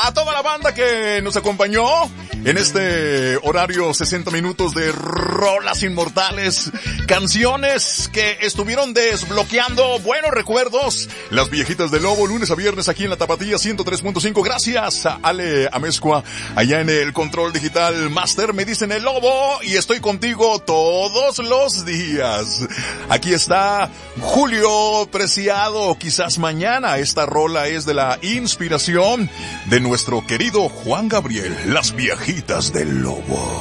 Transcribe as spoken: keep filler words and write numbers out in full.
a toda la banda que nos acompañó en este horario sesenta minutos de rolas inmortales, canciones que estuvieron desbloqueando buenos recuerdos, las viejitas del Lobo, lunes a viernes aquí en la Tapatía ciento tres punto cinco. Gracias a Ale Amezcua, allá en el control digital master. Me dicen el Lobo y estoy contigo todos los días. Aquí está Julio Preciado. Quizás mañana esta rola es de la inspiración de nuestro querido Juan Gabriel, las viejitas del Lobo.